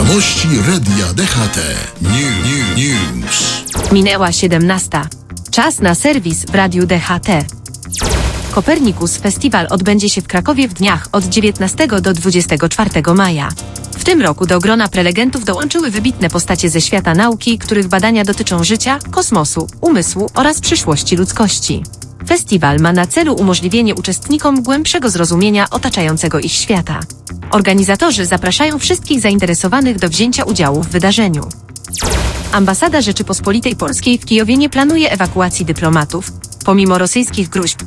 Wiadomości Radia DHT. News. Minęła 17. Czas na serwis w Radiu DHT. Kopernikus Festiwal odbędzie się w Krakowie w dniach od 19 do 24 maja. W tym roku do grona prelegentów dołączyły wybitne postacie ze świata nauki, których badania dotyczą życia, kosmosu, umysłu oraz przyszłości ludzkości. Festiwal ma na celu umożliwienie uczestnikom głębszego zrozumienia otaczającego ich świata. Organizatorzy zapraszają wszystkich zainteresowanych do wzięcia udziału w wydarzeniu. Ambasada Rzeczypospolitej Polskiej w Kijowie nie planuje ewakuacji dyplomatów, pomimo rosyjskich gróźb